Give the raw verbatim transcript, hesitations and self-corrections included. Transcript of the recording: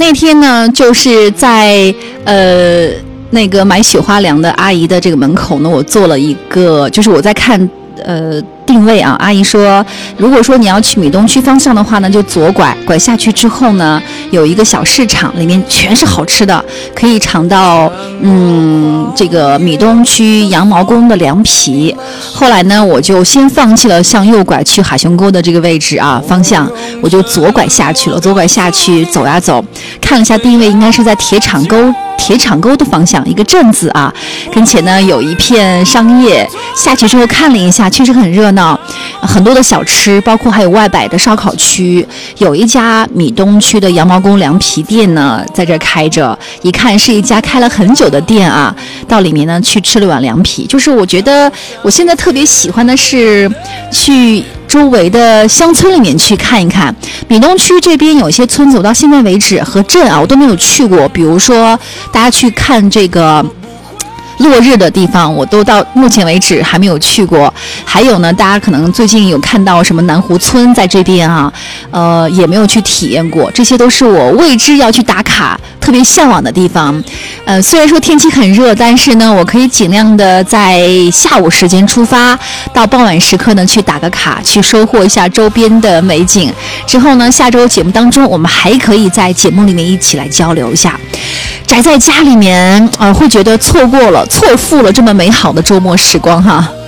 那天呢，就是在呃那个买雪花粮的阿姨的这个门口呢，我做了一个，就是我在看呃定位啊。阿姨说，如果说你要去米东区方向的话呢，就左拐，拐下去之后呢，有一个小市场，里面全是好吃的，可以尝到嗯这个米东区羊毛宫的凉皮。后来呢，我就先放弃了向右拐去海雄沟的这个位置啊方向，我就左拐下去了。左拐下去走呀走，看了一下定位，应该是在铁厂沟。铁厂沟的方向，一个镇子啊，跟前呢有一片商业。下去之后看了一下，确实很热闹，很多的小吃，包括还有外摆的烧烤区。有一家米东区的羊毛宫凉皮店呢，在这开着，一看是一家开了很久的店啊。到里面呢去吃了碗凉皮，就是我觉得我现在特别喜欢的是去周围的乡村里面去看一看。米东区这边有些村子，我到现在为止和镇啊我都没有去过，比如说大家去看这个落日的地方，我都到目前为止还没有去过。还有呢，大家可能最近有看到什么南湖村在这边啊，呃，也没有去体验过。这些都是我为之要去打卡、特别向往的地方。呃，虽然说天气很热，但是呢，我可以尽量的在下午时间出发，到傍晚时刻呢去打个卡，去收获一下周边的美景。之后呢，下周节目当中，我们还可以在节目里面一起来交流一下。宅在家里面，呃，会觉得错过了、错付了这么美好的周末时光哈。